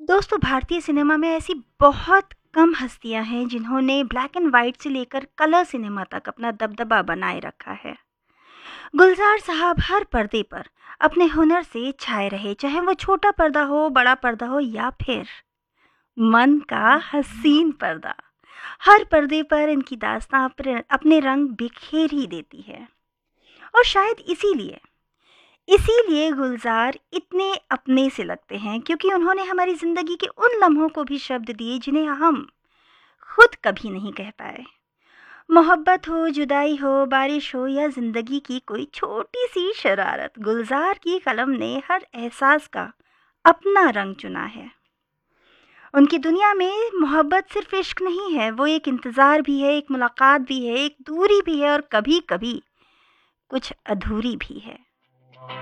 दोस्तों, भारतीय सिनेमा में ऐसी बहुत कम हस्तियां हैं जिन्होंने ब्लैक एंड वाइट से लेकर कलर सिनेमा तक अपना दबदबा बनाए रखा है। गुलजार साहब हर पर्दे पर अपने हुनर से छाए रहे, चाहे वो छोटा पर्दा हो, बड़ा पर्दा हो या फिर मन का हसीन पर्दा। हर पर्दे पर इनकी दास्तां अपने रंग बिखेर ही देती है। और शायद इसीलिए इसीलिए गुलजार इतने अपने से लगते हैं, क्योंकि उन्होंने हमारी जिंदगी के उन लम्हों को भी शब्द दिए जिन्हें हम खुद कभी नहीं कह पाए। मोहब्बत हो, जुदाई हो, बारिश हो या जिंदगी की कोई छोटी सी शरारत, गुलजार की कलम ने हर एहसास का अपना रंग चुना है। उनकी दुनिया में मोहब्बत सिर्फ इश्क नहीं है, वो एक इंतज़ार भी है, एक मुलाकात भी है, एक दूरी भी है और कभी कभी कुछ अधूरी भी है।